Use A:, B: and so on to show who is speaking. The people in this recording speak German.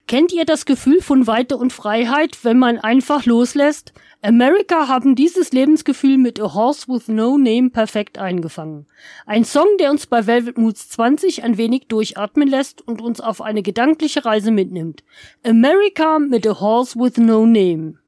A: Kennt ihr das Gefühl von Weite und Freiheit, wenn man einfach loslässt? America haben dieses Lebensgefühl mit A Horse with No Name perfekt eingefangen. Ein Song, der uns bei Velvet Moods 20 ein wenig durchatmen lässt und uns auf eine gedankliche Reise mitnimmt. America mit A Horse with No Name.